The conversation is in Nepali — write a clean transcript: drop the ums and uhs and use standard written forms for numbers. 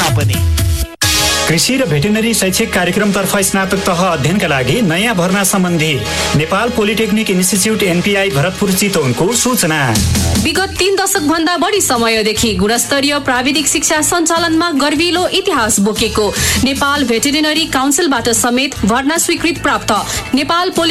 भर्ना पनि। कृषि र भेटेरिनरी शैक्षिक कार्यक्रमतर्फ स्नातक तह अध्ययनका लागि नयाँ भर्ना सम्बन्धी Nepal polytechnic institute NPI Bharatpur चितवनको सूचना। विगत 3 दशक भन्दा बढी समयदेखि गुणस्तरीय प्राविधिक शिक्षा सञ्चालनमा गर्विलो इतिहास बोकेको नेपाल भेटेरिनरी काउन्सिलबाट समेत भर्ना स्वीकृत प्राप्त नेपाल